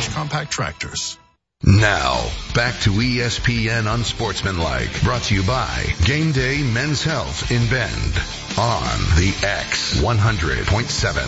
compact tractors. Now, back to ESPN Unsportsmanlike, brought to you by Game Day Men's Health in Bend on the X 100.7.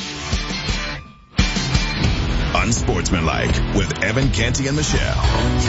Unsportsmanlike with Evan Canty and Michelle.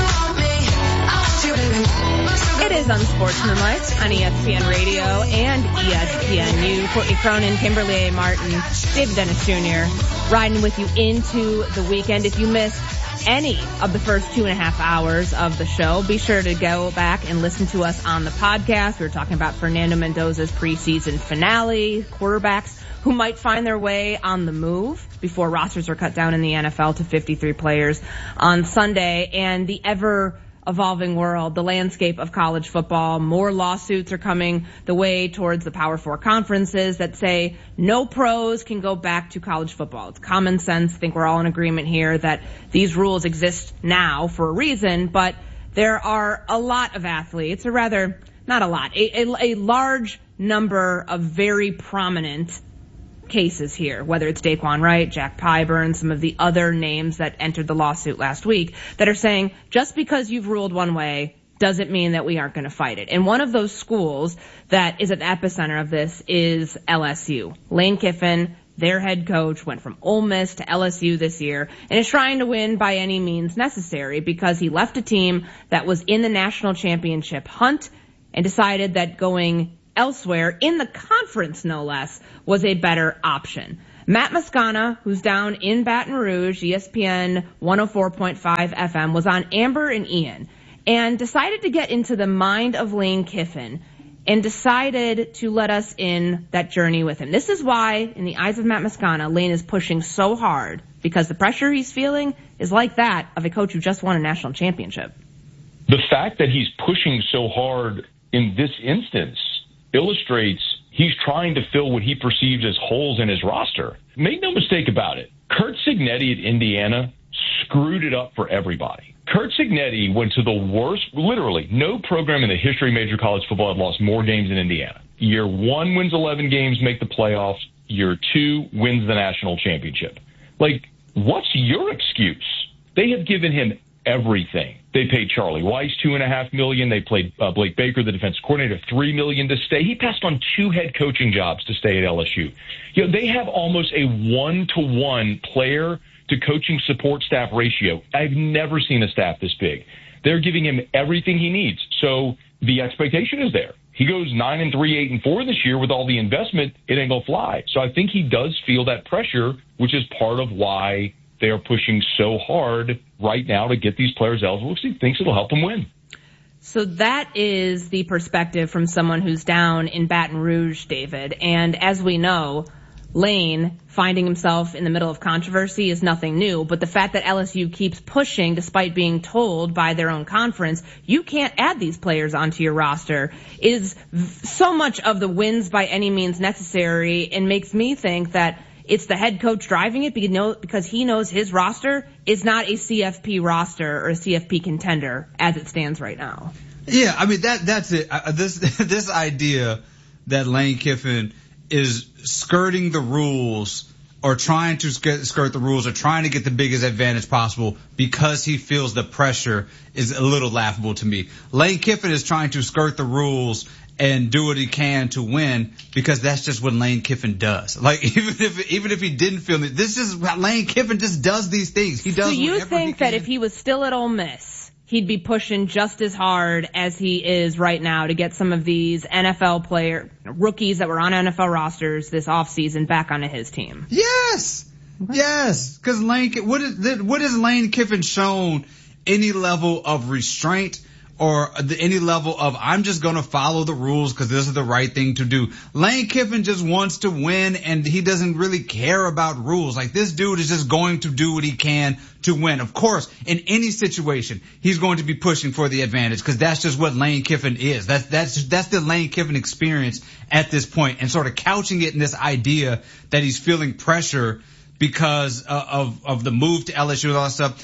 It is Unsportsmanlike on ESPN Radio and ESPNU. Courtney Cronin, Kimberly A. Martin, David Dennis Jr. riding with you into the weekend. If you missed any of the first 2.5 hours of the show, be sure to go back and listen to us on the podcast. We were talking about Fernando Mendoza's preseason finale, quarterbacks who might find their way on the move before rosters are cut down in the NFL to 53 players on Sunday, and the ever-evolving world, the landscape of college football. More lawsuits are coming the way towards the Power Four conferences that say no pros can go back to college football. It's common sense. I think we're all in agreement here that these rules exist now for a reason, but there are a lot of athletes, or rather, not a lot, a large number of very prominent cases here, whether it's Daquan Wright, Jack Pyburn, some of the other names that entered the lawsuit last week, that are saying just because you've ruled one way doesn't mean that we aren't going to fight it. And one of those schools that is at the epicenter of this is LSU. Lane Kiffin, their head coach, went from Ole Miss to LSU this year and is trying to win by any means necessary because he left a team that was in the national championship hunt and decided that going elsewhere, in the conference no less, was a better option. Matt Moscona, who's down in Baton Rouge, ESPN 104.5 FM, was on Amber and Ian and decided to get into the mind of Lane Kiffin and decided to let us in that journey with him. This is why, in the eyes of Matt Moscona, Lane is pushing so hard, because the pressure he's feeling is like that of a coach who just won a national championship. The fact that he's pushing so hard in this instance illustrates he's trying to fill what he perceives as holes in his roster. Make no mistake about it. Curt Cignetti at Indiana screwed it up for everybody. Curt Cignetti went to the worst, literally, no program in the history of major college football had lost more games than Indiana. Year 1 wins 11 games, make the playoffs. Year 2 wins the national championship. Like, what's your excuse? They have given him everything. They paid Charlie Weiss $2.5 million. They paid Blake Baker, the defense coordinator, $3 million to stay. He passed on 2 head coaching jobs to stay at LSU. You know, they have almost a 1-to-1 player to coaching support staff ratio. I've never seen a staff this big. They're giving him everything he needs. So the expectation is there. He goes 9-3, 8-4 this year with all the investment. It ain't gonna fly. So I think he does feel that pressure, which is part of why they are pushing so hard right now to get these players eligible because he thinks it'll help them win. So that is the perspective from someone who's down in Baton Rouge, David. And as we know, Lane finding himself in the middle of controversy is nothing new. But the fact that LSU keeps pushing despite being told by their own conference, you can't add these players onto your roster, is so much of the wins by any means necessary, and makes me think that it's the head coach driving it because he knows his roster is not a CFP roster or a CFP contender as it stands right now. Yeah, I mean, that's it. This idea that Lane Kiffin is skirting the rules or trying to skirt the rules or trying to get the biggest advantage possible because he feels the pressure is a little laughable to me. Lane Kiffin is trying to skirt the rules and do what he can to win because that's just what Lane Kiffin does. Like, even if he didn't feel it, this is how Lane Kiffin just does these things. He does. So you think that if he was still at Ole Miss, he'd be pushing just as hard as he is right now to get some of these NFL rookies that were on NFL rosters this offseason back onto his team? Yes. Okay. Yes. Because what has Lane Kiffin shown any level of restraint or any level of, I'm just going to follow the rules because this is the right thing to do? Lane Kiffin just wants to win, and he doesn't really care about rules. Like, this dude is just going to do what he can to win. Of course, in any situation, he's going to be pushing for the advantage because that's just what Lane Kiffin is. That's the Lane Kiffin experience at this point, and sort of couching it in this idea that he's feeling pressure because of the move to LSU and all that stuff.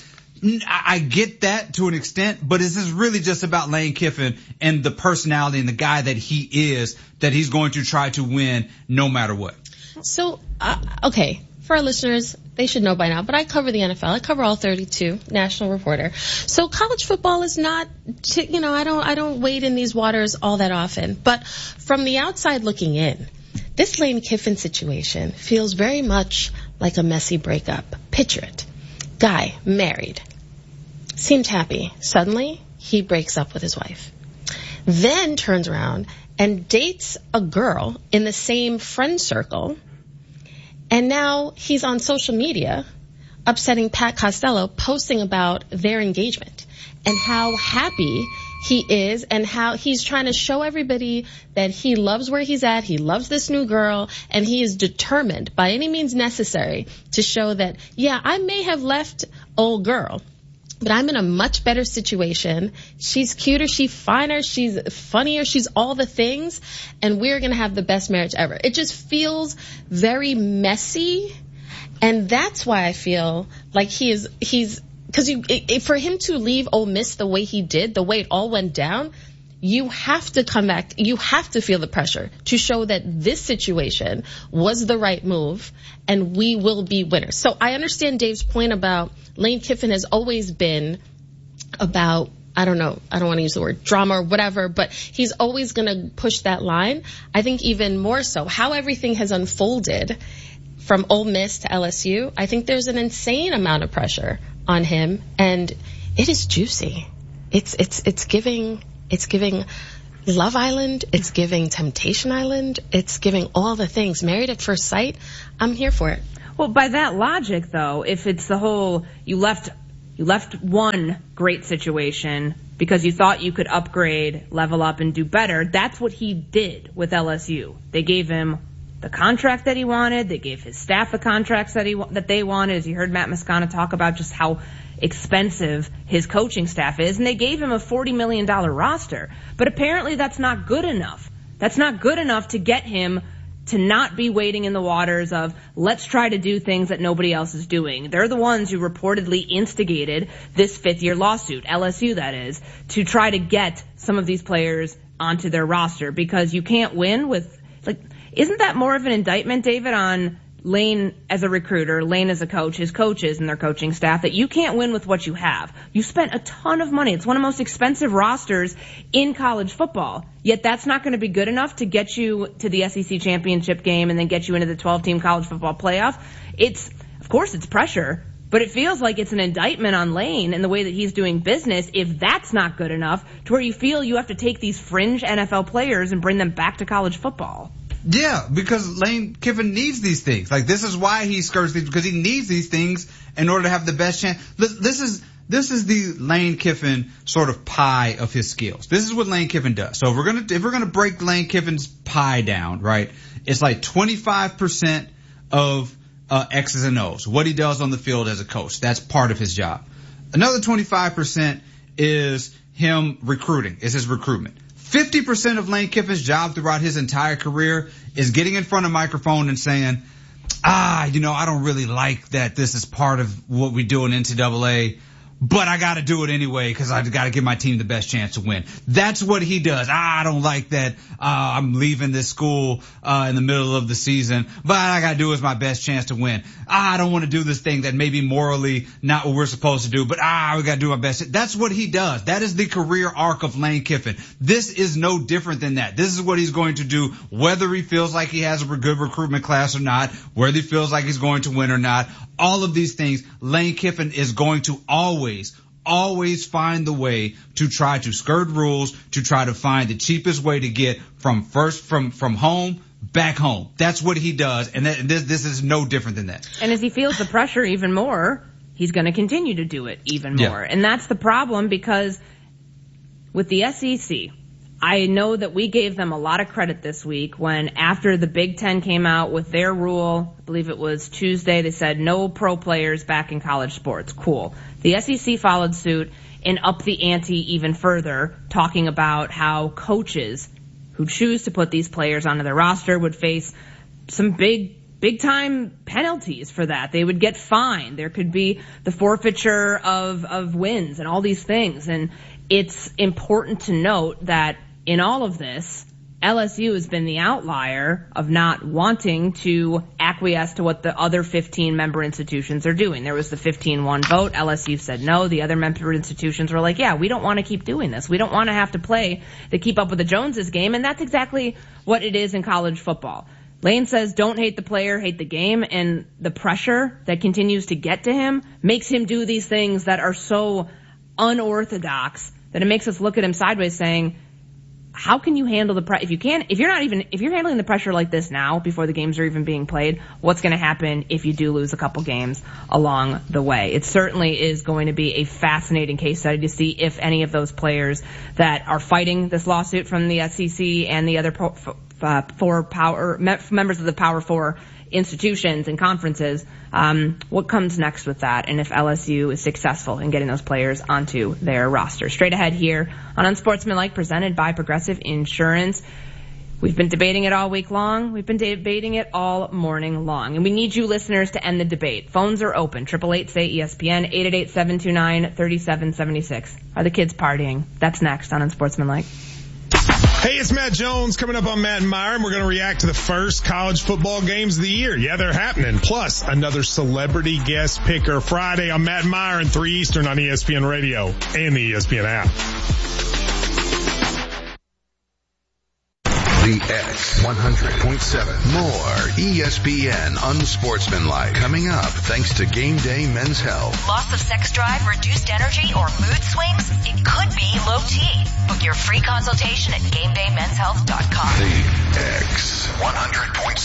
I get that to an extent, but this is really just about Lane Kiffin and the personality and the guy that he is, that he's going to try to win no matter what. So, okay, for our listeners, they should know by now, but I cover the NFL. I cover all 32, national reporter. So college football is not, I don't wade in these waters all that often. But from the outside looking in, this Lane Kiffin situation feels very much like a messy breakup. Picture it. Guy, married, seemed happy. Suddenly, he breaks up with his wife. Then turns around and dates a girl in the same friend circle. And now he's on social media upsetting Pat Costello, posting about their engagement and how happy he is and how he's trying to show everybody that he loves where he's at. He loves this new girl, and he is determined by any means necessary to show that, yeah, I may have left old girl, but I'm in a much better situation. She's cuter, she's finer, she's funnier, she's all the things, and we're going to have the best marriage ever. It just feels very messy, and that's why I feel like he's because for him to leave Ole Miss the way he did, the way it all went down, you have to come back. You have to feel the pressure to show that this situation was the right move and we will be winners. So I understand Dave's point about Lane Kiffin has always been about, I don't want to use the word drama or whatever, but he's always going to push that line. I think even more so how everything has unfolded from Ole Miss to LSU. I think there's an insane amount of pressure on him, and it is juicy. It's giving Love Island, it's giving Temptation Island, it's giving all the things. Married at First Sight, I'm here for it. Well, by that logic, though, if it's the whole you left one great situation because you thought you could upgrade, level up, and do better, that's what he did with LSU. They gave him the contract that he wanted. They gave his staff the contracts that they wanted. As you heard Matt Moscona talk about just how expensive his coaching staff is, and they gave him a $40 million roster. But apparently that's not good enough. That's not good enough to get him to not be wading in the waters of let's try to do things that nobody else is doing. They're the ones who reportedly instigated this fifth-year lawsuit, LSU that is, to try to get some of these players onto their roster because you can't win with, isn't that more of an indictment, David, on Lane as a recruiter, Lane as a coach, his coaches and their coaching staff, that you can't win with what you have? You spent a ton of money. It's one of the most expensive rosters in college football. Yet that's not going to be good enough to get you to the SEC championship game and then get you into the 12-team college football playoff. Of course, it's pressure, but it feels like it's an indictment on Lane and the way that he's doing business if that's not good enough to where you feel you have to take these fringe NFL players and bring them back to college football. Yeah, because Lane Kiffin needs these things. This is why he skirts these, because he needs these things in order to have the best chance. This is the Lane Kiffin sort of pie of his skills. This is what Lane Kiffin does. So if we're gonna break Lane Kiffin's pie down, right? It's like 25% of X's and O's, what he does on the field as a coach. That's part of his job. Another 25% is him recruiting, is his recruitment. 50% of Lane Kiffin's job throughout his entire career is getting in front of a microphone and saying, I don't really like that this is part of what we do in NCAA, but I got to do it anyway because I got to give my team the best chance to win. That's what he does. I don't like that I'm leaving this school in the middle of the season, but I got to do is my best chance to win. I don't want to do this thing that may be morally not what we're supposed to do, but we got to do our best. That's what he does. That is the career arc of Lane Kiffin. This is no different than that. This is what he's going to do, whether he feels like he has a good recruitment class or not, whether he feels like he's going to win or not. All of these things, Lane Kiffin is going to always find the way to try to skirt rules, to try to find the cheapest way to get from home back home. That's what he does, and this is no different than that. And as he feels the pressure even more, he's going to continue to do it even more. And that's the problem, because with the SEC, I know that we gave them a lot of credit this week when after the Big Ten came out with their rule, I believe it was Tuesday, they said no pro players back in college sports. Cool. The SEC followed suit and upped the ante even further, talking about how coaches who choose to put these players onto their roster would face some big time penalties for that. They would get fined. There could be the forfeiture of wins and all these things. And it's important to note that in all of this, LSU has been the outlier of not wanting to acquiesce to what the other 15 member institutions are doing. There was the 15-1 vote. LSU said no. The other member institutions were like, yeah, we don't want to keep doing this. We don't want to have to play the keep up with the Joneses game. And that's exactly what it is in college football. Lane says don't hate the player, hate the game. And the pressure that continues to get to him makes him do these things that are so unorthodox that it makes us look at him sideways saying, how can you handle the pressure? If you're handling the pressure like this now before the games are even being played, what's going to happen if you do lose a couple games along the way? It certainly is going to be a fascinating case study to see if any of those players that are fighting this lawsuit from the SEC and the other members of the Power Four institutions and conferences, what comes next with that, and if LSU is successful in getting those players onto their roster. Straight ahead here on Unsportsmanlike, presented by Progressive Insurance. We've been debating it all week long. We've been debating it all morning long. And we need you listeners to end the debate. Phones are open. 888-SAY-ESPN, 888-729-3776. Are the kids partying? That's next on Unsportsmanlike. Hey, it's Matt Jones coming up on Matt and Meyer, and we're going to react to the first college football games of the year. Yeah, they're happening. Plus, another celebrity guest picker Friday on Matt and Meyer and 3 Eastern on ESPN Radio and the ESPN app. The X 100.7. More ESPN Unsportsmanlike coming up thanks to Game Day Men's Health. Loss of sex drive, reduced energy, or mood swings? It could be low T. Book your free consultation at GameDayMen'sHealth.com. The X 100.7.